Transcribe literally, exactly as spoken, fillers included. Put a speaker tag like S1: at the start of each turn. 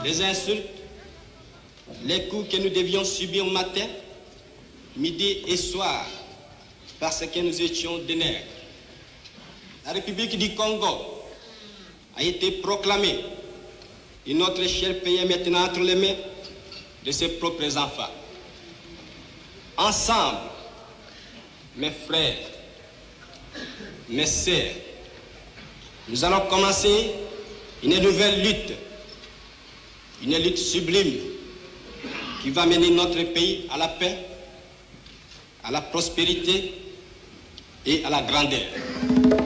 S1: les insultes, les coups que nous devions subir matin, midi et soir, parce que nous étions des nègres. La République du Congo a été proclamée et notre cher pays est maintenant entre les mains de ses propres enfants. Ensemble, mes frères, mes sœurs, nous allons commencer une nouvelle lutte, une lutte sublime qui va mener notre pays à la paix, à la prospérité et à la grandeur.